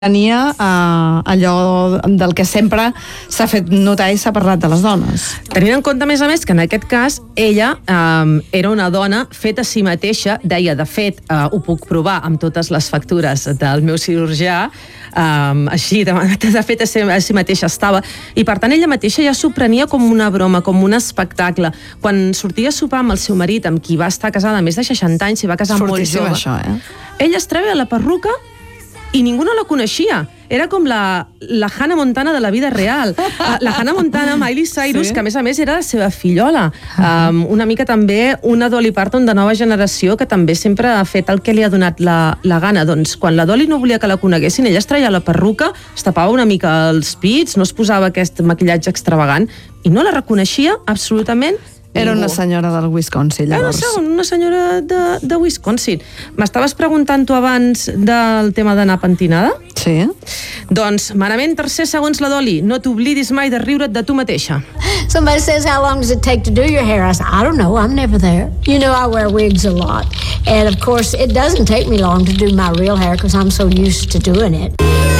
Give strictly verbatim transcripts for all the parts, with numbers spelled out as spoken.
tenia eh, allò del que sempre s'ha fet notar i s'ha parlat de les dones. Tenint en compte, a més a més, que en aquest cas ella eh, era una dona feta a si mateixa, deia, de fet, eh, ho puc provar amb totes les factures del meu cirurgià, eh, així, de, de fet, a si, a si mateixa estava, i per tant ella mateixa ja s'ho prenia com una broma, com un espectacle. Quan sortia a sopar amb el seu marit, amb qui va estar casada més de seixanta anys, s'hi va casar Fortíssim, molt jove, això, eh? ella es treia la perruca i ningú no la coneixia. Era com la, la Hannah Montana de la vida real. La Hannah Montana, Miley Cyrus, sí? Que a més a més era la seva fillola. Um, una mica també una Dolly Parton de nova generació que també sempre ha fet el que li ha donat la, la gana. Doncs quan la Dolly no volia que la coneguessin, ella es treia la perruca, es tapava una mica els pits, no es posava aquest maquillatge extravagant i no la reconeixia absolutament. Era una senyora del Wisconsin, llavors. Era una senyora de, de Wisconsin. M'estaves preguntant tu abans del tema d'anar pentinada? Sí. Doncs, manament tercer, segons la Dolly, no t'oblidis mai de riure't de tu mateixa. Somebody says, how long does it take to do your hair? I said, I don't know, I'm never there. You know, I wear wigs a lot. And of course, it doesn't take me long to do my real hair because I'm so used to doing it.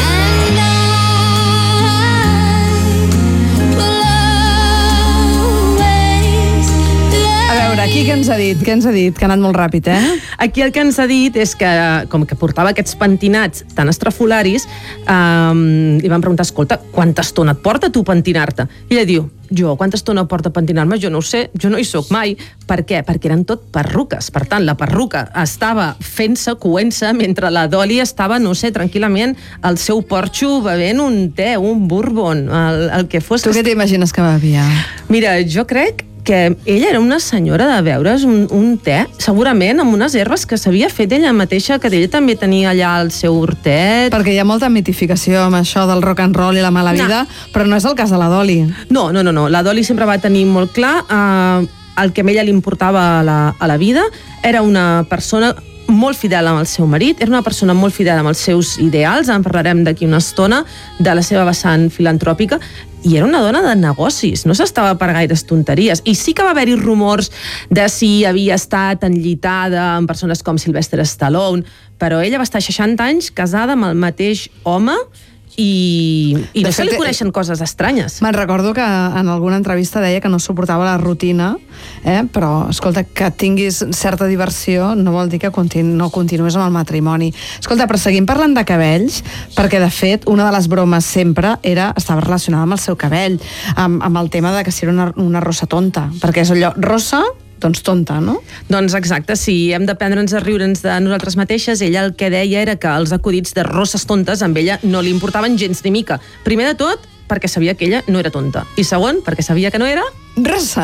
Aquí què ens ha dit? Què ens ha dit? Que ha anat molt ràpid, eh? Aquí el que ens ha dit és que, com que portava aquests pentinats tan estrafolaris, um, li van preguntar, escolta, quanta estona et porta tu pentinar-te? I ella diu, jo, quanta estona porta pentinar-me? Jo no ho sé, jo no hi soc mai. Per què? Perquè eren tot perruques. Per tant, la perruca estava fent-se, coent-se, mentre la Dolly estava, no sé, tranquil·lament al seu porxo bevent un te, un bourbon, el, el que fos. Tu què t'imagines que bevia? Mira, jo crec que ella era una senyora de beure's un, un te, segurament amb unes herbes que s'havia fet ella mateixa, que ella també tenia allà el seu hortet. Perquè hi ha molta mitificació amb això del rock and roll i la mala vida, no. Però no és el cas de la Dolly. No, no, no, no. La Dolly sempre va tenir molt clar eh, el que a ella li importava a la, a la vida. Era una persona molt fidel amb el seu marit, era una persona molt fidel amb els seus ideals, en parlarem d'aquí una estona, de la seva vessant filantròpica, i era una dona de negocis, no s'estava per gaires tonteries. I sí que va haver-hi rumors de si havia estat enllitada amb persones com Sylvester Stallone, però ella va estar seixanta anys casada amb el mateix home i, i no se li coneixen coses estranyes. Me'n recordo que en alguna entrevista deia que no suportava la rutina, eh? Però, escolta, que tinguis certa diversió no vol dir que continu no continues amb el matrimoni. Escolta, però seguim parlant de cabells, perquè, de fet, una de les bromes sempre era, estava relacionada amb el seu cabell, amb, amb el tema de que si era una, una rossa tonta, perquè és allò, rossa, doncs tonta, no? Doncs exacte, si hem d'aprendre'ns a riure'ns de nosaltres mateixes, ella el que deia era que els acudits de rosses tontes amb ella no li importaven gens ni mica. Primer de tot, perquè sabia que ella no era tonta. I segon, perquè sabia que no era rossa.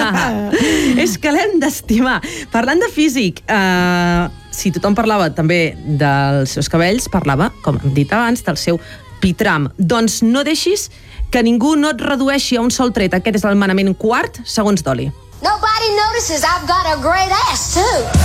És que l'hem d'estimar. Parlant de físic, eh, si tothom parlava també dels seus cabells, parlava, com hem dit abans, del seu pitram. Doncs no deixis que ningú no et redueixi a un sol tret. Aquest és el manament quart, segons Dolly. Nobody notices I've got a great ass, too.